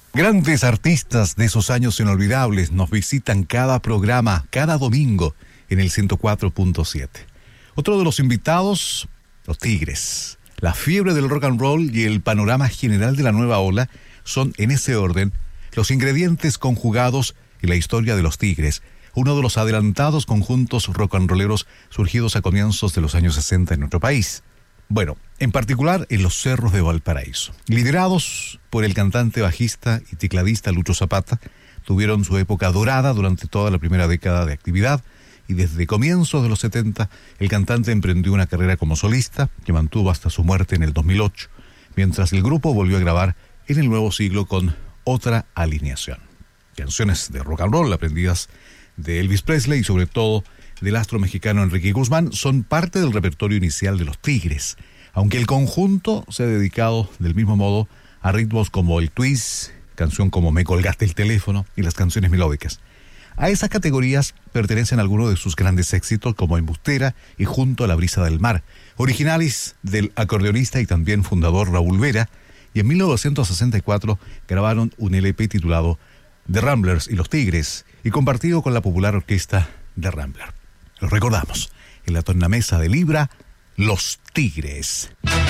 Grandes artistas de esos años inolvidables nos visitan cada programa, cada domingo, en el 104.7. Otro de los invitados, los Tigres. La fiebre del rock and roll y el panorama general de la nueva ola son, en ese orden, los ingredientes conjugados en la historia de los Tigres, uno de los adelantados conjuntos rock and rolleros surgidos a comienzos de los años 60 en nuestro país. Bueno, en particular en los cerros de Valparaíso. Liderados por el cantante, bajista y tecladista Lucho Zapata, tuvieron su época dorada durante toda la primera década de actividad y desde comienzos de los 70 el cantante emprendió una carrera como solista que mantuvo hasta su muerte en el 2008, mientras el grupo volvió a grabar en el nuevo siglo con otra alineación. Canciones de rock and roll aprendidas de Elvis Presley y sobre todo del astro mexicano Enrique Guzmán son parte del repertorio inicial de los Tigres, aunque el conjunto se ha dedicado del mismo modo a ritmos como el twist, canción como Me colgaste el teléfono y las canciones melódicas. A esas categorías pertenecen algunos de sus grandes éxitos como Embustera y Junto a la brisa del mar, originales del acordeonista y también fundador Raúl Vera, y en 1964 grabaron un LP titulado The Ramblers y los Tigres y compartido con la popular orquesta The Rambler. Los recordamos, en la tornamesa de Libra, los Tigres.